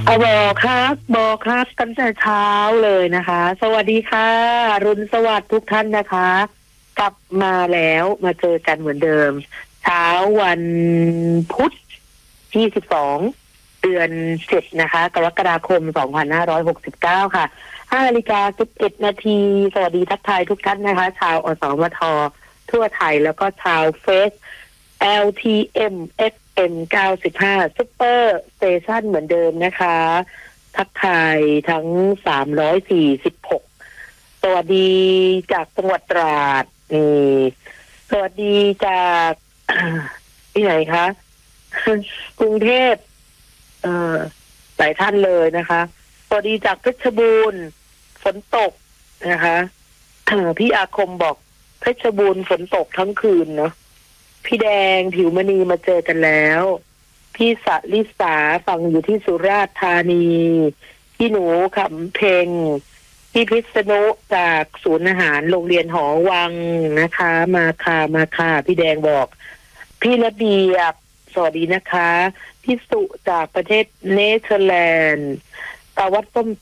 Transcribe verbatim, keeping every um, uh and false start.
เอาบอกครับบอกครับตั้งแต่เช้าเลยนะคะ สวัสดีค่ะรุณสวัสดิ์ทุกท่านนะคะ กลับมาแล้วมาเจอกันเหมือนเดิม เช้าวันพุธที่สิบสองเดือนเจ็ดนะคะกรกฎาคมสองพันห้าร้อยหกสิบเก้าค่ะห้านาฬิกาสิบเอ็ดนาทีสวัสดีทักทายทุกท่านนะคะ ชาวอสมททั่วไทยแล้วก็ชาวเฟซ แอล ที เอ็ม เอฟ เอ็ม เก้าสิบห้า Super Station เหมือนเดิมนะคะ ทักทายทั้งสามร้อยสี่สิบหกสวัสดีจากจังหวัดตราดนี่สวัสดีจากที่ไหนคะ กรุงเทพเอ่อหลายท่านเลยนะคะสวัสดีจากเพชรบูรณ์ฝนตกนะคะ พี่อาคมบอกเพชรบูรณ์ฝนตกทั้งคืนเนาะพี่แดงผิวมณีมาเจอกันแล้วพี่สลิสาฟังอยู่ที่สุราษฎร์ธานีพี่หนูขำเพ็งพี่พิษณุจากศูนย์อาหารโรงเรียนหอวังนะคะมาค่ะมาค่ะพี่แดงบอกพี่ระเบียบสวัสดีนะคะพี่สุจากประเทศเนเธอร์แลนด์ตาวัดต้ม